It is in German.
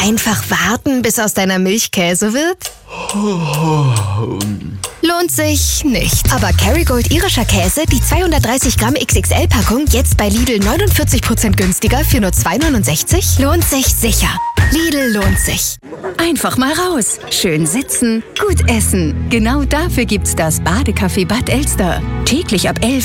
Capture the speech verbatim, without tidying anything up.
Einfach warten, bis aus deiner Milch Käse wird? Lohnt sich nicht. Aber Kerrygold irischer Käse, die zweihundertdreißig Gramm X X L-Packung, jetzt bei Lidl neunundvierzig Prozent günstiger für nur zwei neunundsechzig? Lohnt sich sicher. Lidl lohnt sich. Einfach mal raus. Schön sitzen, gut essen. Genau dafür gibt's das Badecafé Bad Elster. Täglich ab elf